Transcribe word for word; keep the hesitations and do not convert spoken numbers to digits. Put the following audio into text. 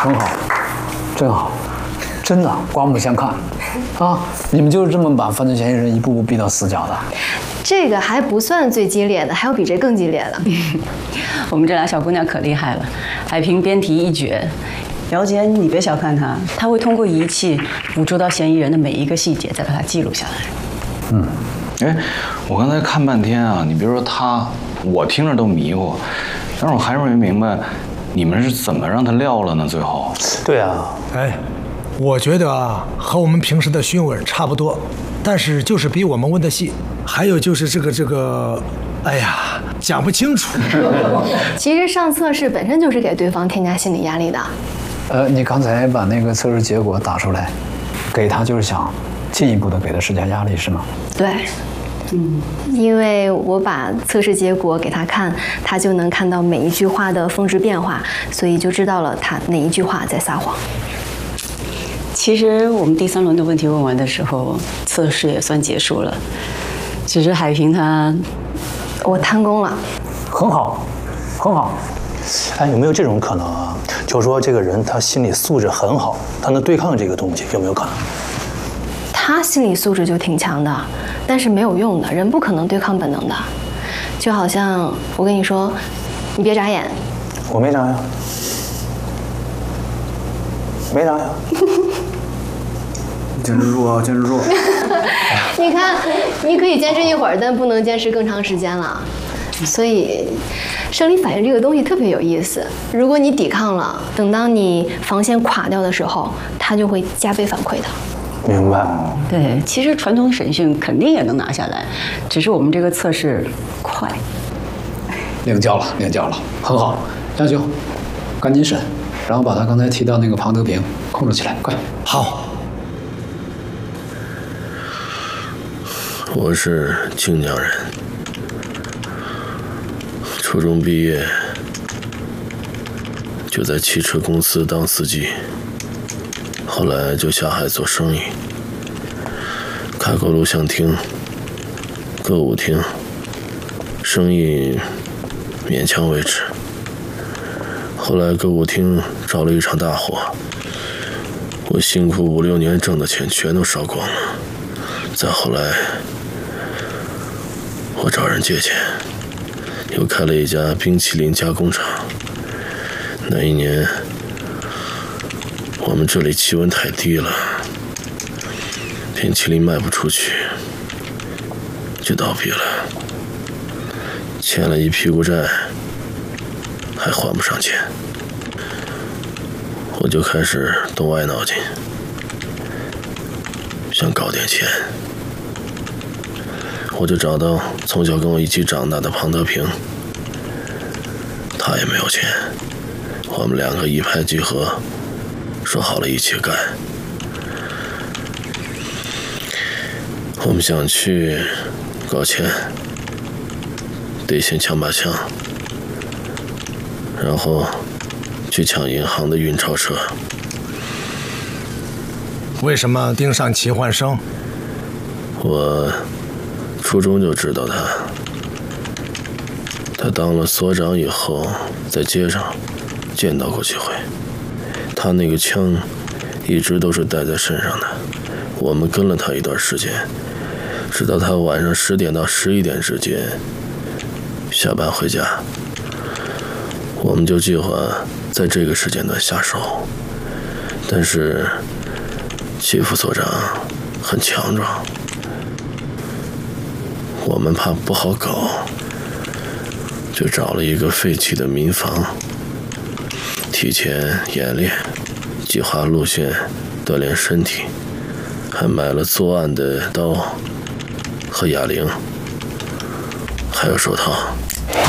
很好，真好，真的刮目相看，啊！你们就是这么把犯罪嫌疑人一步步逼到死角的。 这个还不算最激烈的，还有比这更激烈的。 我们这俩小姑娘可厉害了，海平编题一绝。姚姐，你别小看她，她会通过仪器捕捉到嫌疑人的每一个细节，再把它记录下来。 嗯，哎，我刚才看半天啊，你别说他，我听着都迷糊，但是我还是没明白，你们是怎么让他撂了呢？最后， 对啊， 哎，我觉得啊，和我们平时的询问差不多，但是就是比我们问的细，还有就是这个这个，哎呀，讲不清楚。 其实上测试本身就是给对方添加心理压力的。 呃，你刚才把那个测试结果打出来，给他就是想进一步的给他施加压力，是吗？ 对，嗯，因为我把测试结果给他看，他就能看到每一句话的峰值变化，所以就知道了他哪一句话在撒谎。 其实我们第三轮的问题问完的时候，测试也算结束了，只是海平他， 我贪功了， 很好，很好。哎，有没有这种可能啊？就是说这个人他心理素质很好，他能对抗这个东西，有没有可能？ 他心理素质就挺强的，但是没有用的，人不可能对抗本能的。就好像我跟你说，你别眨眼。 我没眨呀，没眨呀。 坚持住啊，坚持住！ 你看，你可以坚持一会儿，但不能坚持更长时间了。所以，生理反应这个东西特别有意思。如果你抵抗了，等到你防线垮掉的时候，它就会加倍反馈的。 明白。 对，其实传统审讯肯定也能拿下来，只是我们这个测试快。 领教了，领教了，很好。江兄，赶紧审，然后把他刚才提到那个庞德平控制起来，快。 好。 我是靖江人，初中毕业就在汽车公司当司机，后来就下海做生意，开过录像厅、歌舞厅，生意勉强维持。后来歌舞厅着了一场大火，我辛苦五六年挣的钱全都烧光了。再后来，我找人借钱，又开了一家冰淇淋加工厂。那一年，我们这里气温太低了，冰淇淋卖不出去，就倒闭了，欠了一屁股债，还还不上钱。我就开始动歪脑筋，想搞点钱。我就找到从小跟我一起长大的庞德平，他也没有钱，我们两个一拍即合，说好了一起干。我们想去搞钱，得先抢把枪，然后去抢银行的运钞车。 为什么盯上齐焕生？ 我初中就知道他，他当了所长以后，在街上见到过几回。他那个枪一直都是带在身上的。我们跟了他一段时间，直到他晚上十点到十一点之间下班回家，我们就计划在这个时间段下手。但是齐副所长很强壮，我们怕不好搞，就找了一个废弃的民房，提前演练，计划路线，锻炼身体，还买了作案的刀和哑铃，还有手套。